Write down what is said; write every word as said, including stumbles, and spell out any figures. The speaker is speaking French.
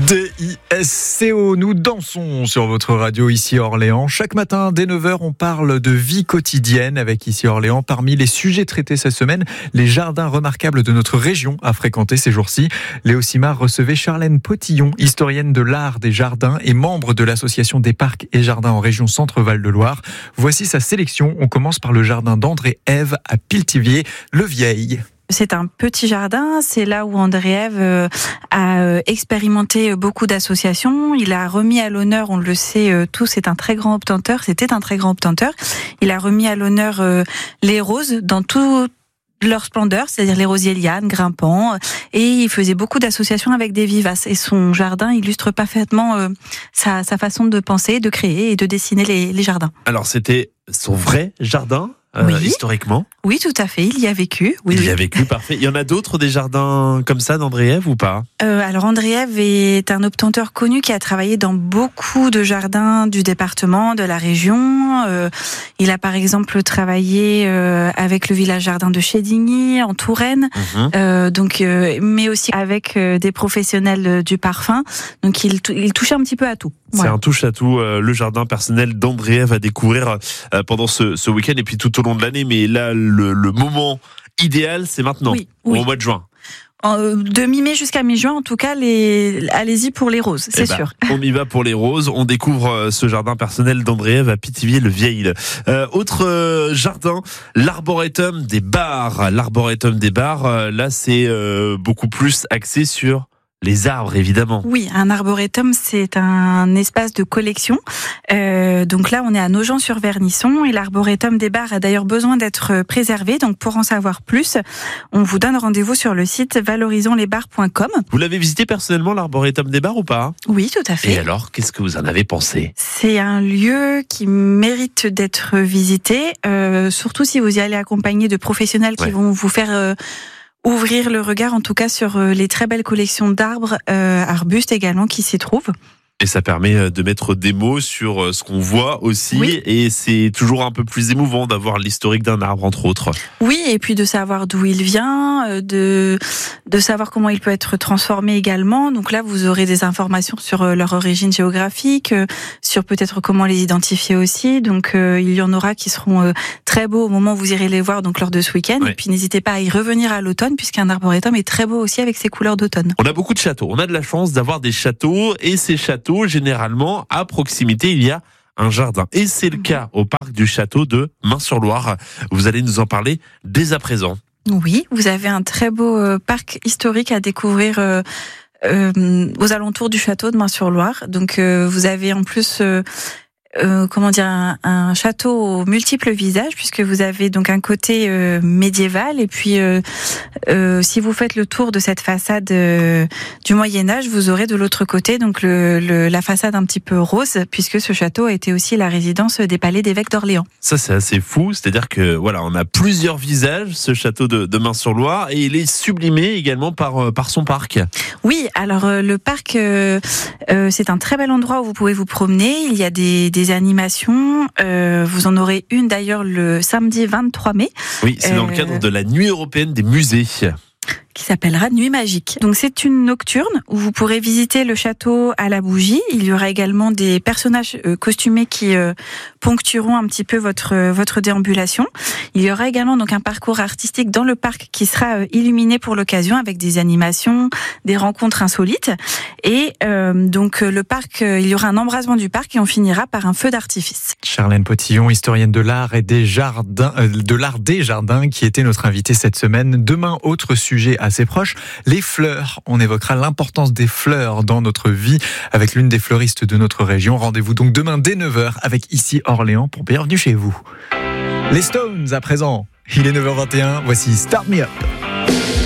D I S C O, nous dansons sur votre radio ici à Orléans. Chaque matin, dès neuf heures, on parle de vie quotidienne avec ici à Orléans. Parmi les sujets traités cette semaine, les jardins remarquables de notre région à fréquenter ces jours-ci. Léo Simard recevait Charlène Potillon, historienne de l'art des jardins et membre de l'association des parcs et jardins en région Centre-Val de Loire. Voici sa sélection. On commence par le jardin d'André-Ève à Pithiviers, le Vieil. C'est un petit jardin, c'est là où André-Ève a expérimenté beaucoup d'associations. Il a remis à l'honneur, on le sait tous, c'est un très grand obtenteur, c'était un très grand obtenteur. Il a remis à l'honneur les roses dans toute leur splendeur, c'est-à-dire les rosiers lianes, grimpants, et il faisait beaucoup d'associations avec des vivaces. Et son jardin illustre parfaitement euh, sa, sa façon de penser, de créer et de dessiner les, les jardins. Alors c'était son vrai jardin euh, oui. historiquement? Oui, tout à fait, il y a vécu. Oui, il oui. y a vécu, parfait. Il y en a d'autres des jardins comme ça d'André-Ève ou pas? euh, Alors André-Ève est un obtenteur connu qui a travaillé dans beaucoup de jardins du département, de la région. Euh, il a par exemple travaillé euh, avec le village jardin de Chédigny, en Touraine, mmh. euh, donc, euh, mais aussi avec euh, des professionnels du parfum. Donc il, il touchait un petit peu à tout. C'est voilà. un touche-à-tout, euh, le jardin personnel d'André-Ève à découvrir euh, pendant ce, ce week-end et puis tout au long de l'année. Mais là, le, le moment idéal, c'est maintenant, oui, oui. au mois de juin. De mi-mai jusqu'à mi-juin, en tout cas, les... allez-y pour les roses, c'est eh ben, sûr. On y va pour les roses. On découvre ce jardin personnel d'André-Ève à Pithiviers, le Vieil. Euh, autre euh, jardin, l'arboretum des Bars. L'arboretum des Bars, euh, là, c'est euh, beaucoup plus axé sur les arbres, évidemment. Oui, un arboretum, c'est un espace de collection. Euh, donc là, on est à Nogent-sur-Vernisson et l'arboretum des Bars a d'ailleurs besoin d'être préservé. Donc pour en savoir plus, on vous donne rendez-vous sur le site valorisons les bars point com. Vous l'avez visité personnellement, l'arboretum des Bars, ou pas? Oui, tout à fait. Et alors, qu'est-ce que vous en avez pensé? C'est un lieu qui mérite d'être visité, euh, surtout si vous y allez accompagné de professionnels qui ouais. vont vous faire... Euh, ouvrir le regard en tout cas sur les très belles collections d'arbres, euh, arbustes également qui s'y trouvent. Et ça permet de mettre des mots sur ce qu'on voit aussi, oui. et c'est toujours un peu plus émouvant d'avoir l'historique d'un arbre, entre autres. Oui, et puis de savoir d'où il vient, de, de savoir comment il peut être transformé également. Donc là, vous aurez des informations sur leur origine géographique, sur peut-être comment les identifier aussi. Donc euh, il y en aura qui seront euh, très beaux au moment où vous irez les voir, donc lors de ce week-end. Oui. Et puis n'hésitez pas à y revenir à l'automne, puisqu'un arboretum est très beau aussi avec ses couleurs d'automne. On a beaucoup de châteaux, on a de la chance d'avoir des châteaux, et ces châteaux, généralement, à proximité, il y a un jardin. Et c'est le cas au parc du château de Main-sur-Loire. Vous allez nous en parler dès à présent. Oui, vous avez un très beau euh, parc historique à découvrir euh, euh, aux alentours du château de Main-sur-Loire. Donc euh, vous avez en plus... Euh, Euh, comment dire un, un château aux multiples visages, puisque vous avez donc un côté euh, médiéval et puis euh, euh, si vous faites le tour de cette façade euh, du Moyen-Âge, vous aurez de l'autre côté donc le, le, la façade un petit peu rose, puisque ce château a été aussi la résidence des palais d'évêques d'Orléans. Ça c'est assez fou, c'est-à-dire que voilà, on a plusieurs visages, ce château de, de Main-sur-Loire, et il est sublimé également par, par son parc. Oui, alors euh, le parc euh, euh, c'est un très bel endroit où vous pouvez vous promener, il y a des, des animations, euh, vous en aurez une d'ailleurs le samedi vingt-trois mai. Oui, c'est dans euh, le cadre de la Nuit européenne des musées, qui s'appellera Nuit magique. Donc c'est une nocturne où vous pourrez visiter le château à la bougie. Il y aura également des personnages euh, costumés qui euh, ponctueront un petit peu votre votre déambulation. Il y aura également donc un parcours artistique dans le parc qui sera euh, illuminé pour l'occasion avec des animations, des rencontres insolites. Et euh, donc le parc, euh, il y aura un embrasement du parc et on finira par un feu d'artifice. Charlène Potillon, historienne de l'art et des jardins, euh, de l'art des jardins, qui était notre invitée cette semaine. Demain, autre sujet assez proche, les fleurs. On évoquera l'importance des fleurs dans notre vie avec l'une des fleuristes de notre région. Rendez-vous donc demain dès neuf heures avec ici Orléans pour Bienvenue chez vous. Les Stones à présent. Il est neuf heures vingt et un, voici Start Me Up.